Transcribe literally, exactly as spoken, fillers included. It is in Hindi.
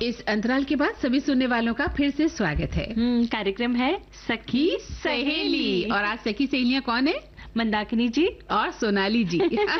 इस अंतराल के बाद सभी सुनने वालों का फिर से स्वागत है। कार्यक्रम है सखी सहेली। और आज सखी सहेलियां कौन है? मंदाकिनी जी और सोनाली जी।